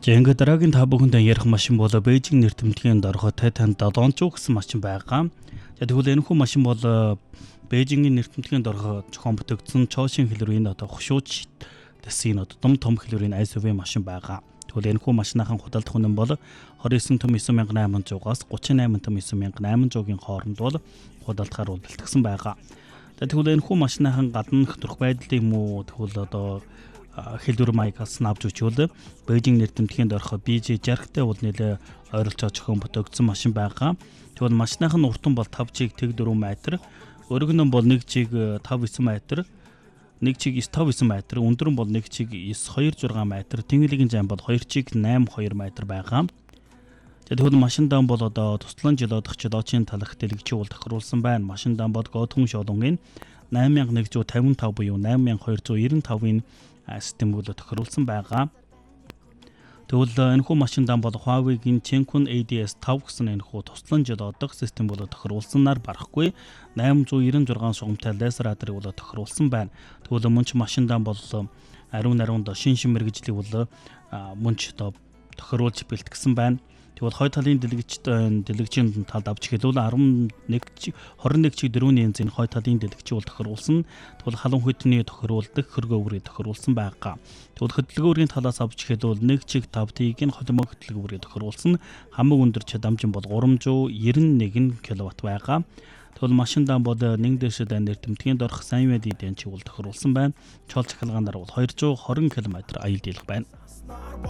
За ингээд дараагийн та бүхэндээ ярих машин бол Бээжин нэр томтгийн дорхой Titan 700 гэсэн машин байгаа. За тэгвэл энэхүү машин бол Бээжингийн нэр томтгийн дорхой зохион бүтэгдсэн Чошин хэлрийн одоо хушууч дэсийн одоо том хэлрийн SUV машин байгаа. Тэгвэл энэхүү машиныхан худалдах үнэ бол 29 том 9800-аас 38 том 9800-гийн хооронд бол худалдахаар бэлтгэсэн байгаа. За тэгвэл энэхүү машиныхан гаднах төрх байдал юм уу тэгвэл одоо хэлбэр маягаас авч өчөөл Бээжин нэр томтгийн дорхой BJ60-тай бол нэлээ ойролцоо зохион бүтэгдсэн машин байгаа. Тэгвэл машиныхан уртан бол 5 чиг тэг 4 метр, өргөн нь бол 1 чиг 5-9 метр, 1 чиг 9-9 метр, өндөр нь бол 1 чиг 9-2-6 метр, тэнгэлийн зам бол 2 чиг 8-2 метр байгаа. Тэгвэл машин дан бол одоо туслан жилодох жилочийн талах дэлгэцийн уул тохируулсан байна. Машин дан бол Готхон шолонгийн 8155 буюу 8295-ын систем бол тохируулсан байгаа. Тэгвэл энэхүү машин дан бол Huawei-гийн Chenqun ADS5 гэсэн энэхүү туслан жилодох систем бол тохируулснаар барахгүй 896 шугамтай лазер радарыг бол тохируулсан байна. Тэгвэл мөн ч машин дан бол ариун нариунд шин мэргэжлийг бол мөн ч тохируулж бэлтгэсэн байна. Тэгвэл хой талын дэлгэцийн талд авч хэлвэл 21 чиг 4 янзын хой талын дэлгэцийн бол тохируулсан. Тэгвэл халуун хөдөлгөөний тохируулдаг хөргөөврийг тохируулсан байгаа. Тэгвэл хөдөлгөөрийн талаас авч хэлвэл 1 чиг 5 тигийн холимог хөдөлгөөрийг тохируулсан. Хамаг өндөр чадамжин бол 391 кВт байгаа. Тэгвэл машин дан бол нэг дэшид нэр томтгийн дорх сайн мэд эдэн чиг бол тохируулсан байна. Чол цахилгаанаар бол 220 км аял дийлэх байна.